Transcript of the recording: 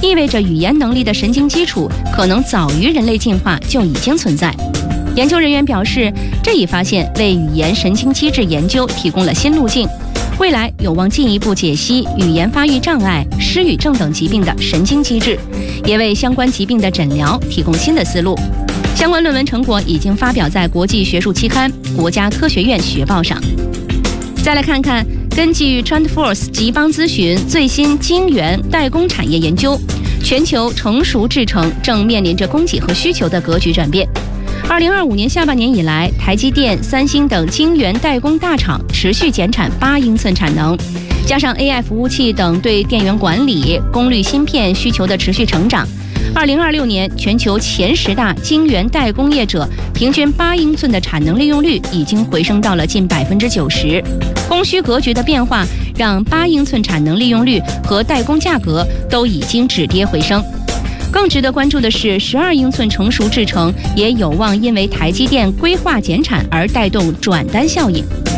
意味着语言能力的神经基础可能早于人类进化就已经存在。研究人员表示，这一发现为语言神经机制研究提供了新路径，未来有望进一步解析语言发育障碍、失语症等疾病的神经机制，也为相关疾病的诊疗提供新的思路。相关论文成果已经发表在国际学术期刊《国家科学院学报》上。再来看看，根据 TrendForce 集邦咨询最新晶圆代工产业研究，全球成熟制程正面临着供给和需求的格局转变。2025年下半年以来，台积电、三星等晶圆代工大厂持续减产8英寸产能，加上 AI 服务器等对电源管理、功率芯片需求的持续成长，2026年全球前10大晶圆代工业者平均8英寸的产能利用率已经回升到了近90%。供需格局的变化让8英寸产能利用率和代工价格都已经止跌回升。更值得关注的是，12英寸成熟制程也有望因为台积电规划减产而带动转单效应。